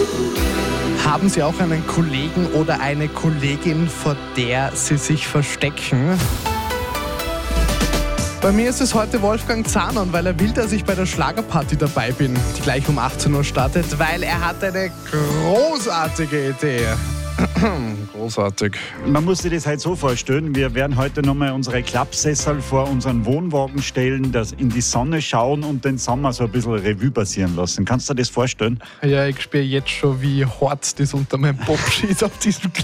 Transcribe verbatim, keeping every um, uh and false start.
Haben Sie auch einen Kollegen oder eine Kollegin, vor der Sie sich verstecken? Bei mir ist es heute Wolfgang Zahnon, weil er will, dass ich bei der Schlagerparty dabei bin, die gleich um achtzehn Uhr startet, weil er hat eine großartige Idee. Großartig. Man muss sich das halt so vorstellen, wir werden heute nochmal unsere Klappsessel vor unseren Wohnwagen stellen, das in die Sonne schauen und den Sommer so ein bisschen Revue passieren lassen. Kannst du dir das vorstellen? Ja, ich spüre jetzt schon, wie hart das unter meinem Bob schießt auf diesem